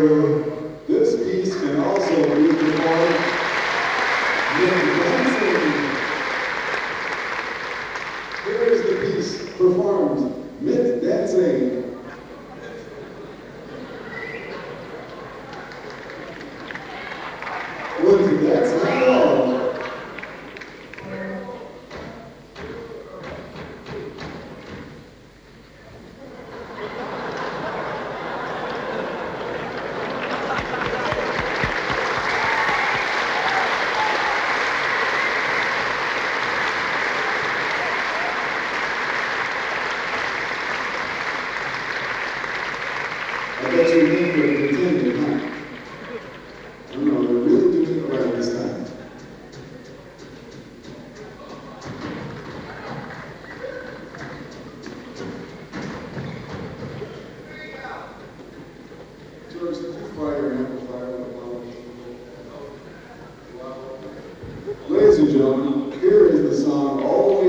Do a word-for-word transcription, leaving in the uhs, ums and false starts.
This piece can also be performed with dancing. Here is the piece performed with dancing. With dancing at all. I bet you need to continue, huh? I don't know, they're really doing it right this time. George, did you fire your amplifier with a power? Ladies and gentlemen, here is the song Always.